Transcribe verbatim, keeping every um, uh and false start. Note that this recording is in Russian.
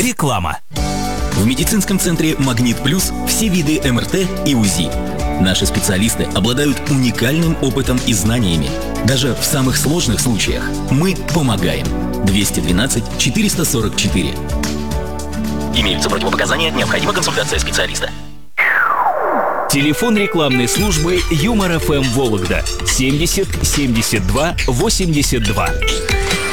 Реклама. В медицинском центре «Магнит Плюс» все виды эм эр тэ и УЗИ. Наши специалисты обладают уникальным опытом и знаниями. Даже в самых сложных случаях мы помогаем. двести двенадцать четыреста сорок четыре. Имеются противопоказания, необходима консультация специалиста. Телефон рекламной службы Юмор эф эм Вологда семьдесят семьдесят два восемьдесят два.